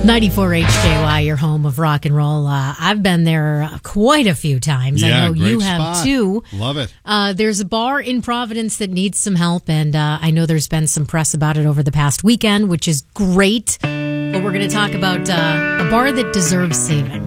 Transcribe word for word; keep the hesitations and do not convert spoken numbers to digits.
ninety-four H J Y, your home of rock and roll. Uh, I've been there quite a few times. Yeah, I know great you have spot. too. Love it. Uh, there's a bar in Providence that needs some help, and uh, I know there's been some press about it over the past weekend, which is great. But we're going to talk about uh, a bar that deserves saving.